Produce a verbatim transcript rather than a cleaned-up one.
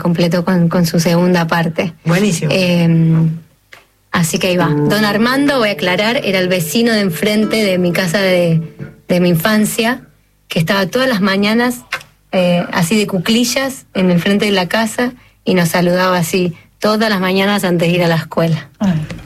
completó con, con su segunda parte. Buenísimo. Eh, así que ahí va. Don Armando, voy a aclarar, era el vecino de enfrente de mi casa de, de mi infancia, que estaba todas las mañanas eh, así de cuclillas en el frente de la casa y nos saludaba así todas las mañanas antes de ir a la escuela. Ay.